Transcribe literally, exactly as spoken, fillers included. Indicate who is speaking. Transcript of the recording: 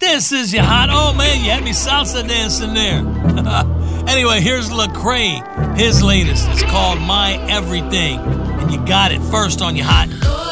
Speaker 1: This is your hot. Oh, man, you had me salsa dancing there. Anyway, here's Lecrae. His latest. It's called My Everything. And you got it first on your hot.